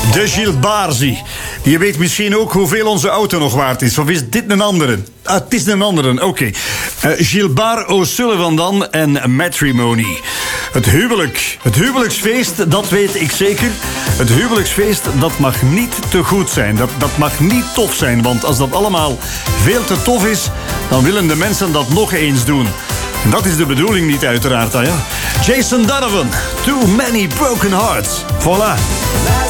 De Gilbarzi. Je weet misschien ook hoeveel onze auto nog waard is. Of is dit een andere? Ah, het is een andere, oké. Gilbert O'Sullivan dan en Matrimony. Het huwelijk. Het huwelijksfeest, dat weet ik zeker. Het huwelijksfeest, dat mag niet te goed zijn. Dat mag niet tof zijn, want als dat allemaal veel te tof is, dan willen de mensen dat nog eens doen. En dat is de bedoeling niet, uiteraard. Ja. Jason Donovan, Too Many Broken Hearts. Voilà.